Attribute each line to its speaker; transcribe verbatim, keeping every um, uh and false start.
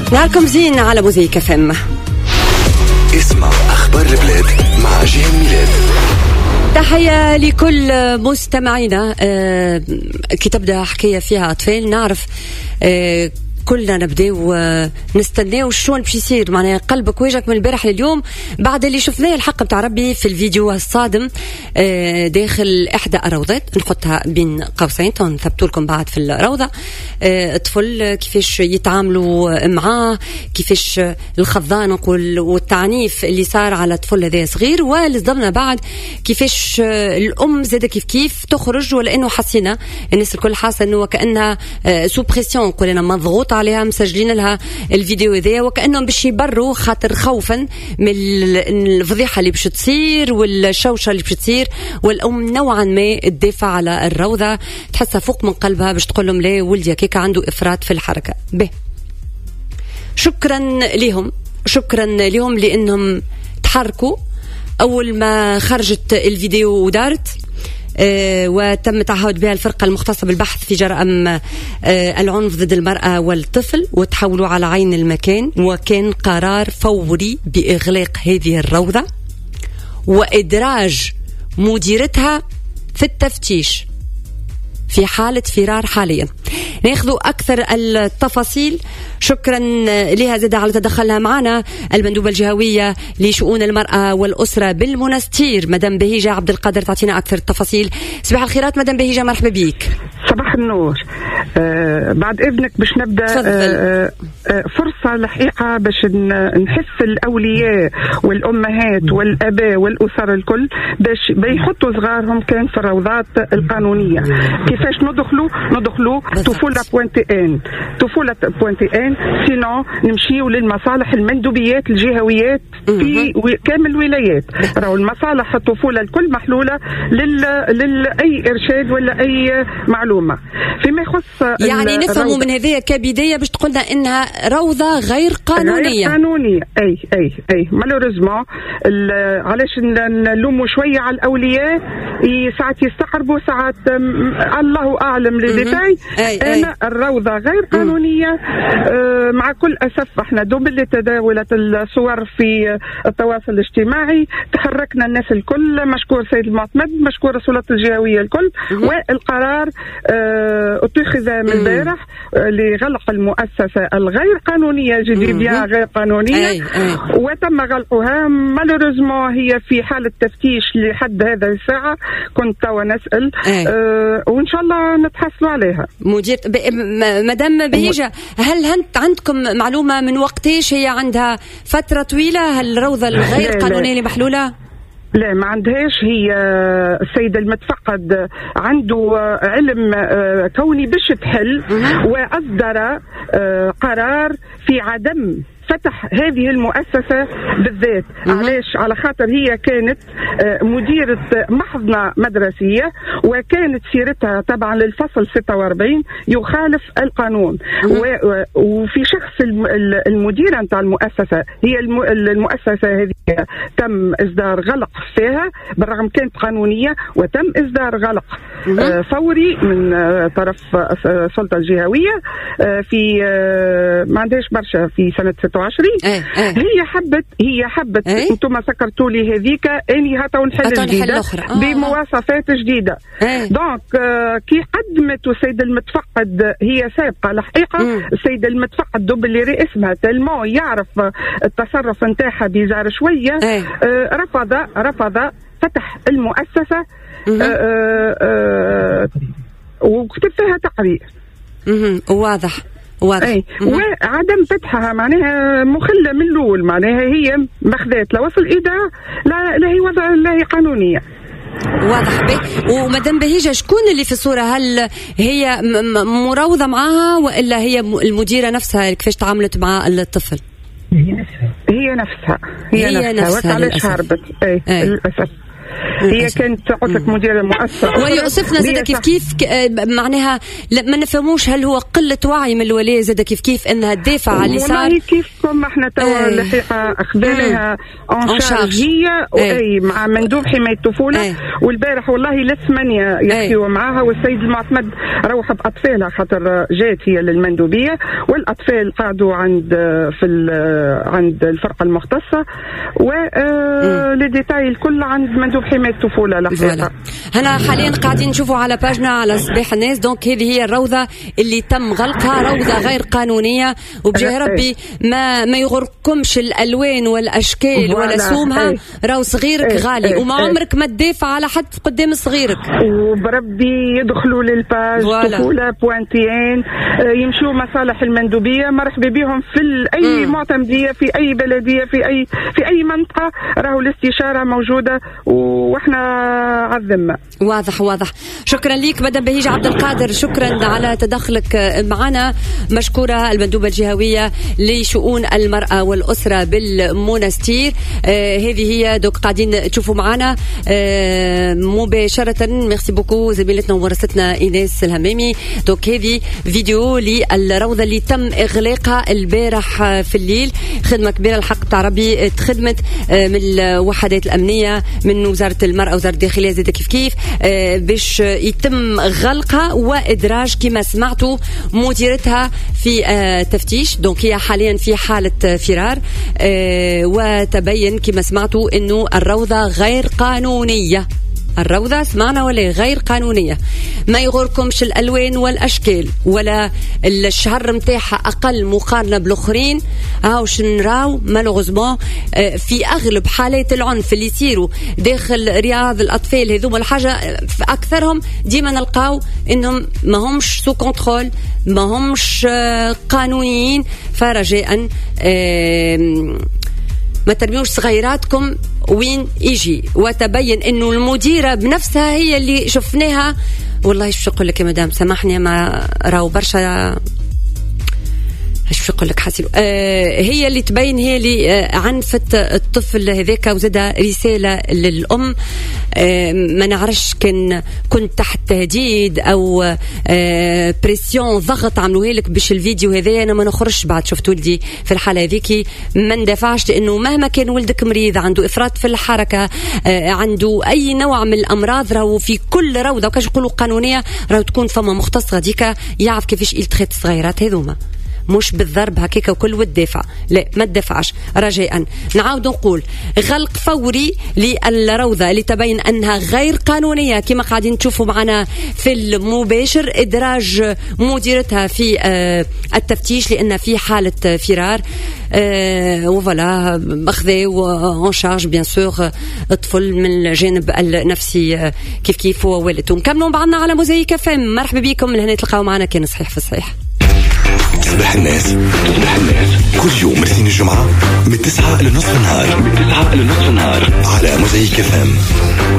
Speaker 1: نهاركم زين على موزيك اف ام.
Speaker 2: اسمع أخبار البلاد مع جيهان ميلاد.
Speaker 1: تحية لكل مستمعينا. أه كي تبدأ حكاية فيها أطفال نعرف أه كلنا نبدأ ونستناو شو باش يصير، معناها قلبك وجهك من البارح لليوم بعد اللي شفناه الحق بتاع ربي في الفيديو الصادم داخل إحدى الروضات، نحطها بين قوسين نثبتوا لكم بعد في الروضة الطفل كيفاش يتعاملوا معاه، كيفاش الخضان والتعنيف اللي صار على الطفل هذا صغير، ولصدمنا بعد كيفاش الأم زادة كيف كيف تخرج، ولأنه حسينا الناس الكل حاسة أنه كأنها سو بريسيون، قلنا مضغوط عليها، مسجلين لها الفيديو ذا وكأنهم باش يبروا خاطر خوفا من الفضيحة اللي باش تصير والشوشة اللي باش تصير، والأم نوعا ما تدافع على الروضة، تحسها فوق من قلبها باش تقول لهم لا ولدي كيك عنده إفراط في الحركة. به شكرا لهم، شكرا لهم لأنهم تحركوا أول ما خرجت الفيديو ودارت. آه وتم تعهد بها الفرقة المختصة بالبحث في جرائم آه العنف ضد المرأة والطفل، وتحولوا على عين المكان، وكان قرار فوري بإغلاق هذه الروضة وإدراج مديرتها في التفتيش في حالة فرار حاليا. ناخذوا أكثر التفاصيل. شكرا لها زاد على تدخلها معنا المندوبة الجهوية لشؤون المرأة والأسرة بالمنستير مدام بهيجة عبد القادر، تعطينا أكثر التفاصيل. صباح الخيرات مدام بهيجة، مرحبا بيك.
Speaker 3: صباح النور. آه بعد إذنك باش نبدأ آه آه فرصة لحقيقة باش نحس الأولياء والأمهات والأباء والأسر الكل باش بيحطوا صغارهم كان في الروضات القانونية. كيفاش ندخلوا ندخلوا طفولة بوينتي ان طفولة بوينتي ان سينو نمشيو للمصالح المندوبيات الجهويات في كامل الولايات. راهو المصالح الطفولة الكل محلولة لل لأي إرشاد ولا أي معلومة فيما يخص
Speaker 1: يعني نفهموا من هذه كبداية باش تقولنا إنها روضة غير قانونية.
Speaker 3: غير قانونية أي أي أي مالوريزمون. علاش نلوموا شوية على الأولياء، ساعات يستقربوا ساعات الله أعلم للديتاي. أنا الروضة غير قانونية. أه مع كل أسف احنا دوبل تداولت الصور في التواصل الاجتماعي، تحركنا الناس الكل، مشكور سيد المعتمد، مشكور السلطات الجهوية الكل، والقرار أه اتخذ من البارح أه لغلق المؤسسة الغير قانونية جدي بيان غير قانونية. أي أي. وتم غلقها مالوريزمون، هي في حالة تفتيش لحد هذا الساعة. كنت توا نسأل أه وإن شاء الله نتحصلوا عليها.
Speaker 1: مدير ب... مدام بهيجة، هل هنت عندكم معلومة من وقتيش هي عندها فترة طويلة هالروضة الغير قانونية اللي محلولة؟
Speaker 3: لا ما عندهاش. هي السيد المتفقد عنده علم كوني باش تحل، وأصدر قرار في عدم فتح هذه المؤسسة بالذات. علاش؟ على خاطر هي كانت مديرة محضنة مدرسية، وكانت سيرتها طبعا للفصل ستة وأربعين يخالف القانون. وفي شخص المديرة نتاع المؤسسة، هي المؤسسة هذه تم إصدار غلق فيها بالرغم كانت قانونية، وتم إصدار غلق فوري من طرف السلطة الجهوية في ما عندهاش برشا في سنة ستة وعشرين. أيه أيه. هي حبت هي حبت أيه؟ انتم سكرتوا لي هذيك اني هاتو نحل جديده آه. بمواصفات جديده. أيه. دونك آه كي قدمت السيد المتفقد، هي سابقه الحقيقه. مم. السيد المتفقد دوب اللي رئيسها تلمو يعرف التصرف نتاعها بيزار شويه. أيه. آه رفض رفض فتح المؤسسه. آه آه آه وكتب فيها تقرير.
Speaker 1: واضح واضح.
Speaker 3: أي. وعدم فتحها معناها مخلة من الأول، معناها هي مخذات لوصل إيداع لا لا هي وضع لا هي قانونية.
Speaker 1: واضح بي. ومدام بهيجة، شكون اللي في الصورة؟ هل هي مراوضة معها وإلا هي المديرة نفسها كيفاش تعاملت مع الطفل؟
Speaker 3: هي نفسها هي نفسها هي, هي نفسها, نفسها. وعلاش هربت؟ أي. أي. للأسف هي كانت عطلك مديرة مؤسسة.
Speaker 1: ويوصفنا زاد كيف كيف معناها ما نفهموش هل هو قلة وعي من الولاية زاد كيف كيف انها تدافع على اللي صار.
Speaker 3: والله كيفكم احنا توا الحقيقة اخذناها اون شارج هي واي مع مندوب حماية الطفولة. والبارح والله لثمانية يحكيوا معاها، والسيد المعتمد روح بأطفالها خاطر جات هي للمندوبية، والأطفال قعدوا عند في عند الفرقة المختصة، ولديتاي الكل عند مندوب حماية الطفولة الحقيقة.
Speaker 1: هنا حاليا قاعدين نشوفوا على باجنا على صباح الناس. دونك هذه هي الروضة اللي تم غلقها، روضة غير قانونية، وبجاه ربي ما ما يغركمش الألوان والأشكال ولا سومها. راو صغيرك غالي وما عمرك ما تدافع على حد قدام صغيرك،
Speaker 3: وبربي يدخلوا للباج طفولة بوانتيين يمشوا مصالح المندوبية، مرحبا بهم في أي معتمدية في أي بلدية في أي في أي منطقة، راهو الاستشارة موجودة واحنا على الذمة.
Speaker 1: واضح واضح. شكرا ليك مدام بهيجة عبد القادر، شكرا على تدخلك معنا. مشكورة المندوبة الجهوية لشؤون المرأة والأسرة بالمونستير. آه هذه هي دوك قاعدين تشوفوا معنا آه مباشرة. ميرسي بوكو زميلتنا ومرستنا إيناس الهمامي. دوك هذه فيديو للروضة اللي تم إغلاقها البارح في الليل. خدمة كبيرة الحق تاع ربي تخدمت آه من الوحدات الأمنية من وزارة المرأة وزارة الداخلية زي كيف كيف آه باش يتم غلقها وإدراج كما سمعتوا مديرتها في آه تفتيش. دونك هي حاليا في حالة فرار آه وتبين كما سمعتوا انه الروضة غير قانونية. الروضة سمعنا ولا غير قانونية. ما يغركمش الألوان والأشكال ولا الشهر متاحة أقل مقارنة بالآخرين. هاوش نراو مالوغوزمون في أغلب حالات العنف اللي يصيروا داخل رياض الأطفال هذوما الحاجة في أكثرهم ديما نلقاو إنهم ما همش سو كنترول، ما همش قانونيين. فرجاء ما ترميوش صغيراتكم وين يجي. وتبين انه المديرة بنفسها هي اللي شفناها. والله شو اقول لك يا مدام سامحني ما راو برشا شو اقول لك حسيب آه هي اللي تبين هي اللي آه عنفت الطفل هذاك وزاد رسالة للأم. آه ما نعرفش كان كنت تحت تهديد او آه بريسيون ضغط عملوها لك باش الفيديو هذا انا ما نخرجش بعد شفت ولدي في الحالة هذيك ما ندافعش لانه مهما كان ولدك مريض عنده افراط في الحركة آه عنده اي نوع من الامراض راهو في كل روضة وكاش يقولوا قانونية راهو تكون فما مختص غاديكا يعرف كيفاش يلتخيط الصغيرات هذوما مش بالضرب هكيك وكل والدافع. لا ما تدافعش. رجاء نعاود نقول غلق فوري للروضة اللي تبين أنها غير قانونية كما قاعدين تشوفوا معنا في المباشر. إدراج مديرتها في التفتيش لأن في حالة فرار وفوالا أخذوا وان شارج بيان سور الطفل من الجانب النفسي كيف كيف هو والدته. نكملوا بعضنا على موزايك اف ام. مرحبا بكم من هنا تلقاو معنا كان صحيح في الصحيح.
Speaker 2: صباح الناس صباح الناس كل يوم الاثنين الجمعة من تسعة لنصف النهار من تسعة لنصف النهار على موزايك اف ام.